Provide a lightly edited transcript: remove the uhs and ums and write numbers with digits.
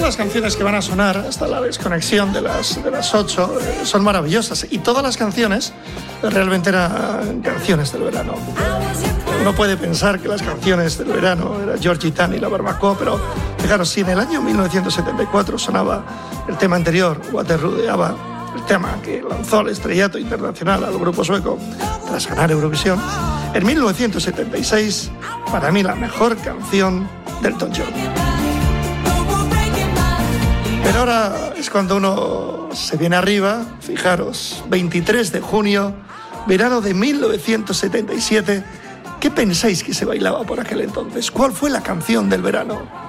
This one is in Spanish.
las canciones que van a sonar hasta la desconexión de las 8 son maravillosas. Y todas las canciones realmente eran canciones del verano. Uno puede pensar que las canciones del verano era George Gitano y la barbacoa, pero fijaros, si en el año 1974 sonaba el tema anterior, Waterloo de ABBA, el tema que lanzó al estrellato internacional al grupo sueco tras ganar Eurovisión, en 1976, para mí la mejor canción de Elton John. Pero ahora es cuando uno se viene arriba, fijaros, 23 de junio, verano de 1977, ¿qué pensáis que se bailaba por aquel entonces? ¿Cuál fue la canción del verano?